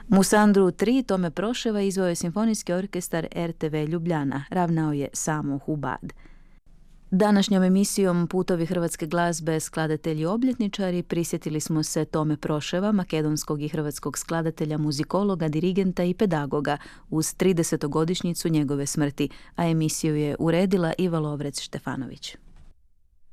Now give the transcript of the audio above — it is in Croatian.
Musandru 3 Tome Proševa izveo je Simfonijski orkestar RTV Ljubljana, ravnao je Samo Hubad. Današnjom emisijom Putovi hrvatske glazbe, skladatelji obljetničari, prisjetili smo se Tome Proševa, makedonskog i hrvatskog skladatelja, muzikologa, dirigenta i pedagoga, uz 30. godišnjicu njegove smrti, a emisiju je uredila Iva Lovrec-Štefanović.